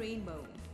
Rainbow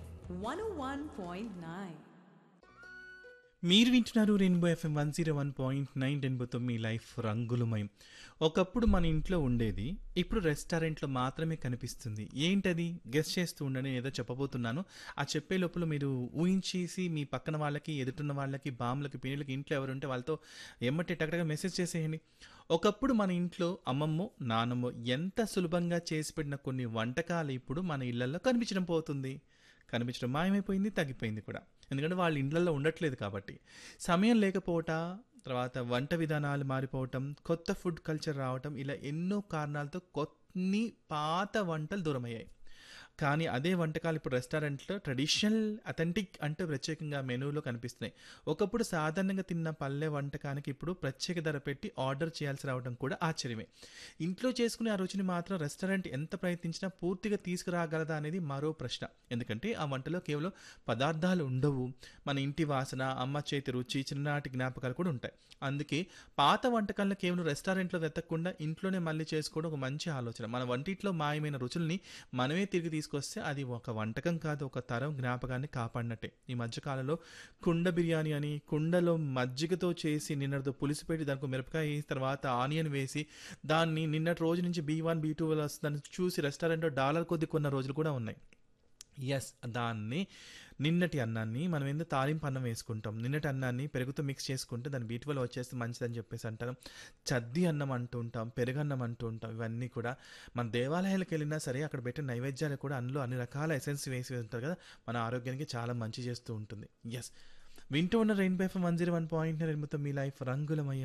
101.9. మీరు వింటున్నారు rainbow FM 101.9 రెయిన్బోతో మీ లైఫ్ రంగులమయం. ఒకప్పుడు మన ఇంట్లో ఉండేది, ఇప్పుడు రెస్టారెంట్లో మాత్రమే కనిపిస్తుంది. ఏంటది? గెస్ చేస్తూ ఉండండి, నేను ఏదో చెప్పబోతున్నాను. ఆ చెప్పే లోపల మీరు ఊహించేసి మీ పక్కన వాళ్ళకి, ఎదుటిన్న వాళ్ళకి, బామ్మలకి, పిన్నులకి, ఇంట్లో ఎవరుంటే వాళ్ళతో ఎమ్మటే టకటగా మెసేజ్ చేసేయండి. ఒకప్పుడు మన ఇంట్లో అమ్మమ్మో, నానమ్మో ఎంత సులభంగా చేసి పెట్టిన కొన్ని వంటకాలు ఇప్పుడు మన ఇళ్లలో కనిపించడం పోతుంది. కనిపించడం మాయమైపోయింది, తగ్గిపోయింది కూడా. ఎందుకంటే వాళ్ళ ఇండ్లలో ఉండట్లేదు కాబట్టి. సమయం లేకపోవట, తర్వాత వంట విధానాలు మారిపోవటం, కొత్త ఫుడ్ కల్చర్ రావటం, ఇలా ఎన్నో కారణాలతో కొన్ని పాత వంటలు దూరమయ్యాయి. కానీ అదే వంటకాలు ఇప్పుడు రెస్టారెంట్లో ట్రెడిషనల్ అథెంటిక్ అంటే ప్రత్యేకంగా మెనూలో కనిపిస్తున్నాయి. ఒకప్పుడు సాధారణంగా తిన్న పల్లె వంటకానికి ఇప్పుడు ప్రత్యేక ధర పెట్టి ఆర్డర్ చేయాల్సి రావడం కూడా ఆశ్చర్యమే. ఇంట్లో చేసుకునే ఆ రుచిని మాత్రం రెస్టారెంట్ ఎంత ప్రయత్నించినా పూర్తిగా తీసుకురాగలదా అనేది మరో ప్రశ్న. ఎందుకంటే ఆ వంటలో కేవలం పదార్థాలు ఉండవు, మన ఇంటి వాసన, అమ్మ చేతి రుచి, చిన్ననాటి జ్ఞాపకాలు కూడా ఉంటాయి. అందుకే పాత వంటకాలను కేవలం రెస్టారెంట్లో వెతకకుండా ఇంట్లోనే మళ్ళీ చేసుకోవడం ఒక మంచి ఆలోచన. మన వంటింట్లో మాయమైన రుచుల్ని మనమే తిరిగి తీసుకొస్తే అది ఒక వంటకం కాదు, ఒక తరం జ్ఞాపకాన్ని కాపాడినట్టే. ఈ మధ్యకాలంలో కుండ బిర్యానీ అని, కుండలో మజ్జిగతో చేసి నిన్నటితో పులిసి పెట్టి దానికి మిరపకాయ వేసి తర్వాత ఆనియన్ వేసి దాన్ని నిన్నటి రోజు నుంచి B1 B2 వస్తుందని చూసి రెస్టారెంట్లో డాలర్ కొద్ది కొన్న రోజులు కూడా ఉన్నాయి. ఎస్, దాన్ని నిన్నటి అన్నాన్ని మనం ఎందుకు తాలింపు అన్నం వేసుకుంటాం, నిన్నటి అన్నాన్ని పెరుగుతో మిక్స్ చేసుకుంటే దాని B12 వచ్చేస్తే మంచిదని చెప్పేసి అంటారు. చద్ది అన్నం అంటూ ఉంటాం, పెరుగన్నం అంటూ ఉంటాం. ఇవన్నీ కూడా మన దేవాలయాలకు వెళ్ళినా సరే అక్కడ పెట్టిన నైవేద్యాలు కూడా అందులో అన్ని రకాల ఎసెన్స్ వేసి ఉంటారు కదా, మన ఆరోగ్యానికి చాలా మంచి చేస్తూ ఉంటుంది. ఎస్, వింటూ ఉన్న రెయిన్బో ఎఫ్ఎం 101.9 రెయిన్బోతో మీ లైఫ్ రంగులమయ్య.